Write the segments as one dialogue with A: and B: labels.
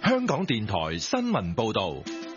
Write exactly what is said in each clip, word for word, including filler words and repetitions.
A: 香港電台新聞報道。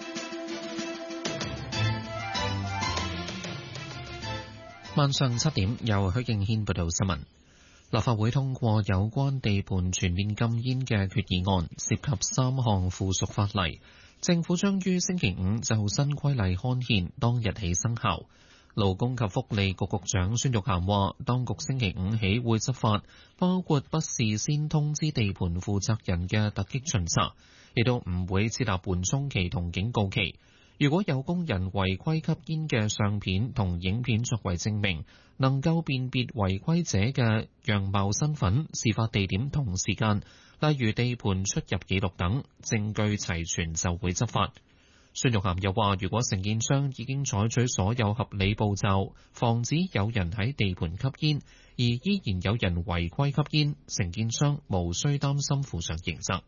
B: 晚上七點，由許敬軒報道新聞。立法會通過有關地盤全面禁煙嘅決議案，涉及三項附屬法例。政府將於星期五就新規例刊憲，當日起生效。勞工及福利局局長孫玉菡話，當局星期五起會執法，包括不事先通知地盤負責人嘅突擊巡查，亦都唔會設立緩衝期同警告期。如果有工人違規吸煙嘅相片同影片作為證明，能夠辨別違規者嘅樣貌、身份、事發地點同時間，例如地盤出入記錄等，證據齊全就會執法。孫玉菡又話，如果承建商已經採取所有合理步驟，防止有人喺地盤吸煙，而依然有人違規吸煙，承建商無需擔心負上刑責。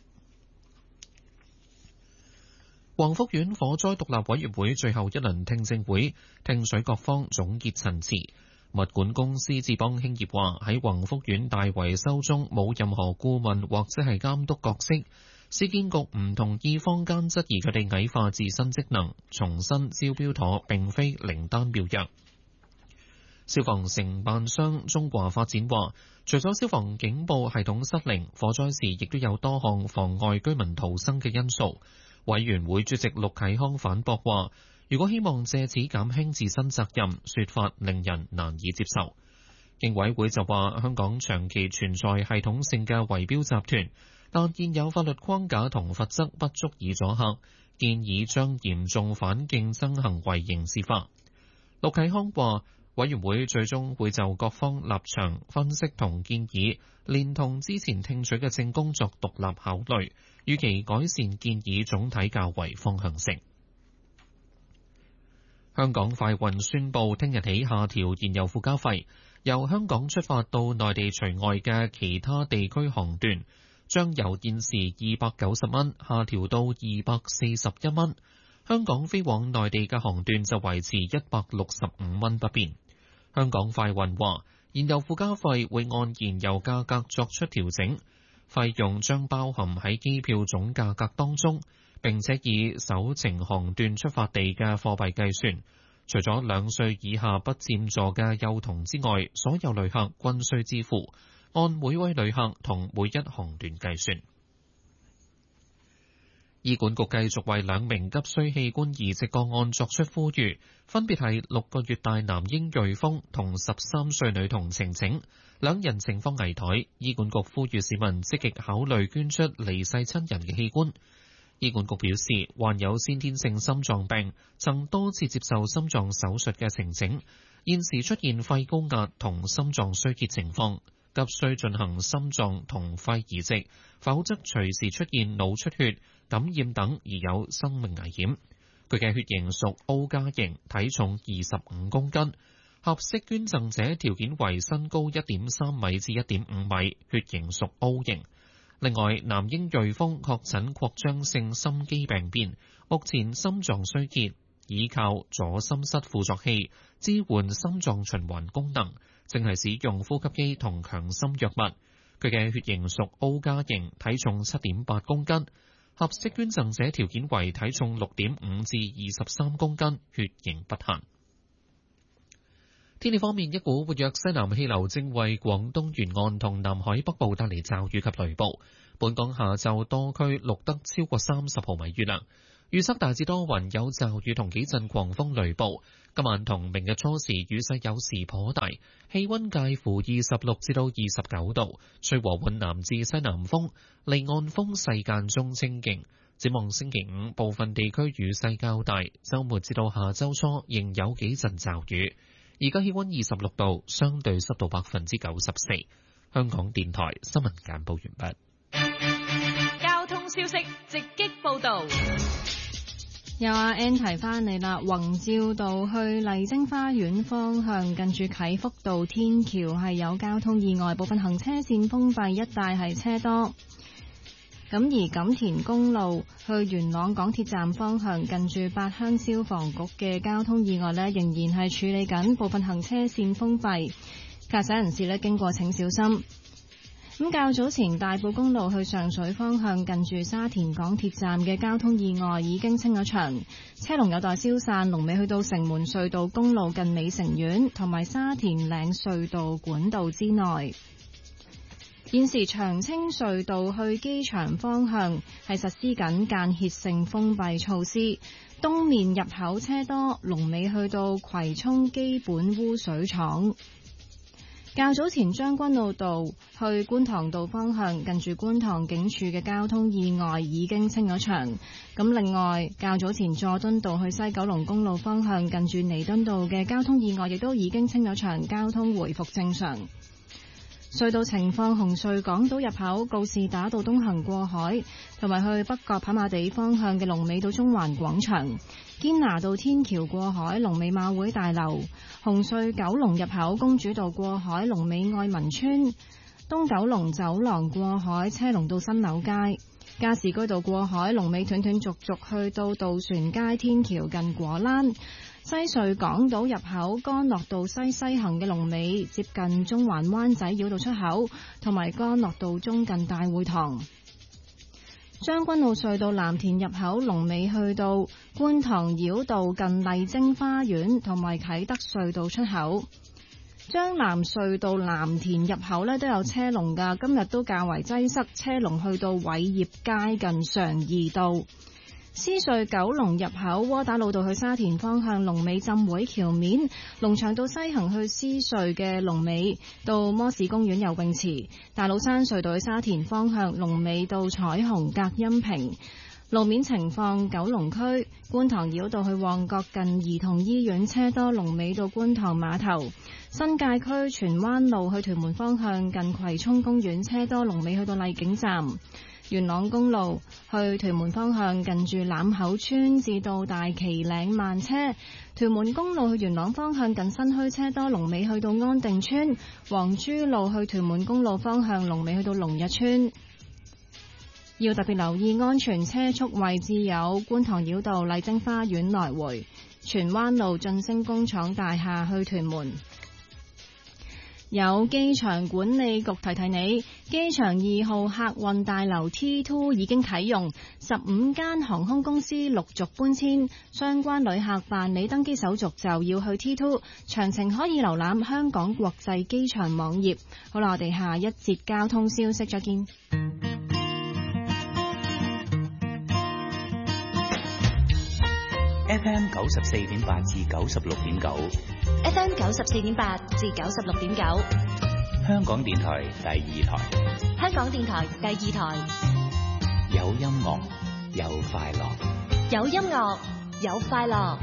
B: 黃福苑火災獨立委員會最後一輪聽證會聽取各方總結陳詞。物管公司智邦興業話，喺黃福苑大維修中冇任何顧問或者係監督角色。市建局唔同意坊間質疑佢哋矮化自身職能，重申招標妥並非靈丹妙藥。消防承辦商中華發展話，除咗消防警報系統失靈，火災時亦都有多項妨礙居民逃生嘅因素。委員會主席陸啟康反駁話，如果希望借此減輕自身責任，說法令人難以接受。競委會就話，香港長期存在系統性嘅圍標集團，但現有法律框架同罰則不足以阻嚇，建議將嚴重反競爭行為刑事化。陸啟康話，委員會最終會就各方立場分析同建議，連同之前聽取嘅證供作獨立考慮，預期改善建議總體較為方向性。香港快運宣布，聽日起下調燃油附加費，由香港出發到內地除外嘅其他地區航段，將由現時二百九十蚊下調到二百四十一蚊。香港飛往內地嘅航段就維持一百六十五蚊不變。香港快運話，燃油附加費會按燃油價格作出調整，費用將包含喺機票總價格當中，並且以首程航段出發地嘅貨幣計算。除咗兩歲以下不佔座嘅幼童之外，所有旅客均需支付，按每位旅客同每一航段計算。醫管局繼續為兩名急需器官移植個案作出呼籲，分別係六個月大男嬰瑞豐同十三歲女童晴晴，兩人情況危殆。醫管局呼籲市民積極考慮捐出離世親人嘅器官。醫管局表示，患有先天性心臟病、曾多次接受心臟手術嘅晴晴，現時出現肺高壓同心臟衰竭情況，急需進行心臟同肺移植，否則隨時出現腦出血、感染等而有生命危險。佢嘅血型屬 O 加型，體重二十五公斤，合適捐贈者條件為身高一點三米至一點五米，血型屬 O 型。另外，男嬰瑞豐確診擴張性心肌病變，目前心臟衰竭，依靠左心室輔助器支援心臟循環功能，正係使用呼吸機同強心藥物。佢嘅血型屬 O 加型，體重七點八公斤，合適捐贈者條件為體重六點五至二十三公斤，血型不限。天氣方面，一股活躍西南氣流正為廣東沿岸同南海北部帶嚟驟雨及雷暴。本港下晝多區錄得超過三十毫米雨量，預測大致多雲，有驟雨同幾陣狂風雷暴。今晚同明日初時雨勢有時頗大，氣溫介乎二十六至到二十九度，吹和緩南至西南風，離岸風勢間中清勁。展望星期五，部分地區雨勢較大，週末至到下週初仍有幾陣驟雨。而家氣溫二十六度，相對濕度百分之九十四。香港電台新聞簡報完畢。
C: 交通消息直擊報道。
D: 有阿 N 提翻你啦，宏照道去麗晶花園方向近住啟福道天橋係有交通意外，部分行車線封閉，一帶係車多。咁而錦田公路去元朗港鐵站方向近住八鄉消防局嘅交通意外呢，仍然係處理緊，部分行車線封閉，駕駛人士呢經過請小心。 咁較早前大埔公路去上水方向近住沙田港鐵站嘅交通意外已經清咗場，車龍有待消散，龍尾去到城門隧道公路近美城苑同埋沙田嶺隧道管道之內。現時長青隧道去機場方向係實施緊間歇性封閉措施，東面入口車多，龍尾去到葵涌基本污水廠。較早前將軍澳道去觀塘道方向近住觀塘警署嘅交通意外已經清咗場。咁另外較早前佐敦道去西九龍公路方向近住彌敦道嘅交通意外亦都已經清咗場，交通回復正常。隧道情況：紅隧港島入口告士打道東行過海，同埋去北角跑馬地方向嘅龍尾到中環廣場；堅拿道天橋過海，龍尾馬會大樓；紅隧九龍入口公主道過海，龍尾愛民村；東九龍走廊過海，車龍到新樓街；加士居道過海，龍尾斷斷續續去到渡船街天橋近果欄。西隧港島入口干諾道西西行嘅龍尾接近中環灣仔繞道出口，同埋干諾道中近大會堂。將軍澳隧道藍田入口龍尾去到觀塘繞道近麗晶花園，同埋啟德隧道出口。將藍隧道藍田入口呢都有車龍㗎，今日都較為擠塞，車龍去到偉業街近常怡道。獅隧九龍入口窩打老道去沙田方向龍尾浸會橋面，龍翔道西行去獅隧嘅龍尾到摩士公園游泳池，大老山隧道去沙田方向龍尾到彩虹隔音屏。路面情況：九龍區觀塘繞道去旺角近兒童醫院車多，龍尾到觀塘碼頭；新界區荃灣路去屯門方向近葵涌公園車多，龍尾去到麗景站。元朗公路去屯門方向近住欖口村至到大旗嶺慢車，屯門公路去元朗方向近新墟車多，龍尾去到安定村；黃珠路去屯門公路方向龍尾去到龍日村。要特別留意安全車速位置有觀塘繞道麗晶花園來回、荃灣路晉升工廠大廈去屯門。有機場管理局提提你，機場二號客運大樓 T 二 已經啟用，十五間航空公司陸續搬遷，相關旅客辦理登機手續就要去 T 二，詳情可以瀏覽香港國際機場網頁。好啦，我哋下一節交通消息再見。
E: F M 九十四點八至九十六點九
C: F M 九十四點八至九十六點九，
E: 香港電台第二台，
C: 香港電台第二台，
E: 有音樂有快樂，
C: 有音樂有快樂。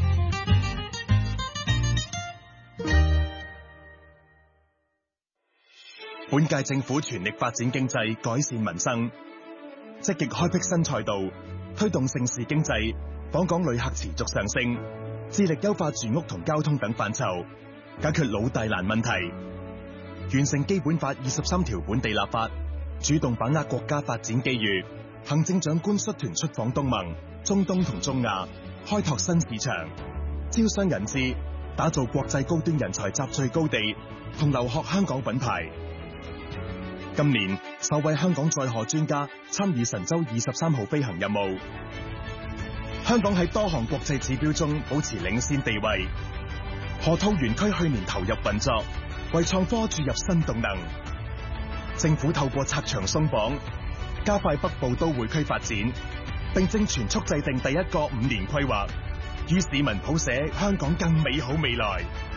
F: 本屆政府全力發展經濟，改善民生，積極開闢新賽道，推動盛事經濟。訪港旅客持續上升，致力優化住屋同交通等範疇，解決老大難問題，完成基本法二十三條本地立法，主動把握國家發展機遇。行政長官率團出訪東盟、中東同中亞，開拓新市場，招商引資，打造國際高端人才集聚高地，同留學香港品牌。今年首位香港載荷專家參與神舟二十三號飛行任務。香港喺多項國際指標中保持領先地位。河套園區去年投入運作，為創科注入新動能。政府透過拆牆鬆綁，加快北部都會區發展，並正全速制定第一個五年規劃，與市民譜寫香港更美好未來。